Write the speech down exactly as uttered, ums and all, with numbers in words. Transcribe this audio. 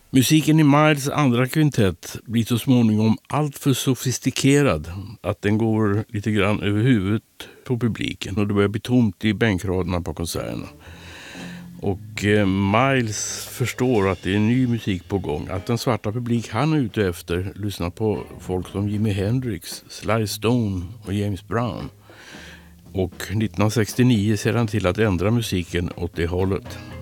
Musiken i Miles andra kvintett blir så småningom allt för sofistikerad att den går lite grann över huvudet på publiken och det börjar bli tomt i bänkraderna på konserterna. Och eh, Miles förstår att det är ny musik på gång, att den svarta publik han är ute efter lyssnar på folk som Jimi Hendrix, Sly Stone och James Brown. Och nittonhundrasextionio ser han till att ändra musiken åt det hållet.